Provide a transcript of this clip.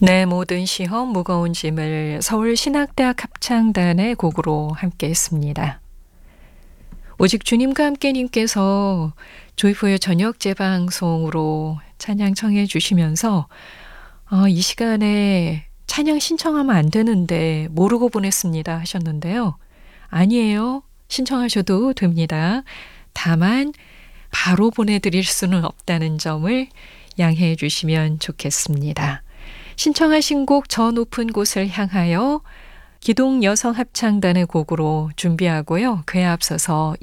내 모든 시험 무거운 짐을 서울신학대학 합창단의 곡으로 함께 했습니다. 오직 주님과 함께 님께서 조이포의 저녁 재방송으로 찬양 청해 주시면서 이 시간에 찬양 신청하면 안 되는데 모르고 보냈습니다 하셨는데요. 아니에요. 신청하셔도 됩니다. 다만 바로 보내드릴 수는 없다는 점을 양해해 주시면 좋겠습니다. 신청하신 곡 저 높은 곳을 향하여 기동 여성 합창단의 곡으로 준비하고요. 그에 앞서서